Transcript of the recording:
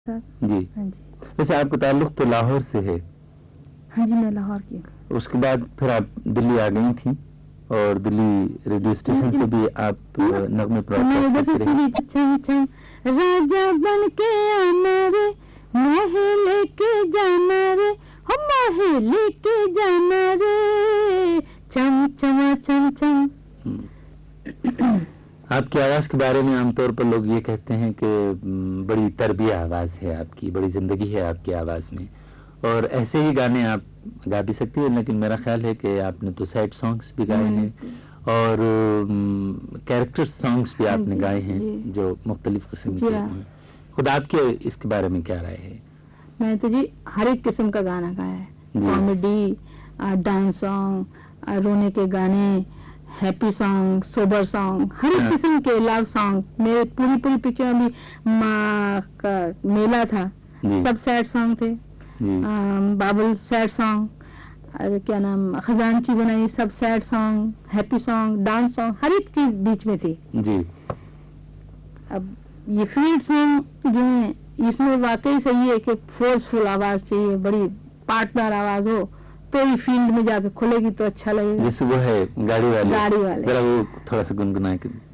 جی ہاں جی ویسے آپ کا تعلق تو لاہور سے ہے. ہاں جی میں لاہور کی. اس کے بعد پھر آپ دلی آ گئی تھیں اور دلی ریڈیو اسٹیشن سے بھی آپ نغمے ادھر سے سنی چھم چھم راجا بن کے آنا رے ماہے لے کے جانا رے ہم ماہے لے کے جانا رے چم چما چم چم. آپ کی آواز کے بارے میں عام طور پر لوگ یہ کہتے ہیں کہ بڑی تربیہ آواز ہے آپ کی, بڑی زندگی ہے آپ کی آواز میں, اور ایسے ہی گانے آپ گا بھی سکتی ہیں, لیکن میرا خیال ہے کہ آپ نے تو سیڈ سانگس بھی گائے ہیں اور کیریکٹر سانگس بھی آپ نے گائے ہیں جو مختلف قسم کے ہیں. خود آپ کے اس کے بارے میں کیا رائے ہے؟ میں تو جی ہر ایک قسم کا گانا گایا ہے, کامیڈی, ڈانس سانگ, رونے کے گانے, ہیپی سانگ, سوبر سانگ, ہر ایک قسم کے, لو سانگ. میرے پوری پکچر میں ماں کا میلہ تھا, سب سیڈ سانگ تھے. بابل سیڈ سانگ, اور کیا نام خزانچی بنائی سب sad song, happy song, dance song, ہر ایک چیز بیچ میں تھی. جی اب یہ فیلڈ سانگ جو ہیں اس میں واقعی صحیح ہے کہ فورسفل آواز چاہیے, بڑی پارٹنر آواز ہو تو یہ فیلڈ میں جا کے کھلے گی تو اچھا لگے گا. جیسے وہ ہے گاڑی والے, گاڑی والے ذرا وہ تھوڑا سا گنگنا کے